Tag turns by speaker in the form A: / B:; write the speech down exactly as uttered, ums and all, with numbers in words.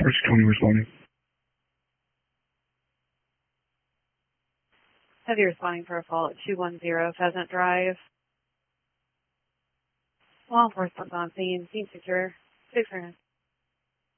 A: First County responding.
B: Heavy responding for a fall at two one zero Pheasant Drive. Law enforcement on scene. Scene secure. Six minutes.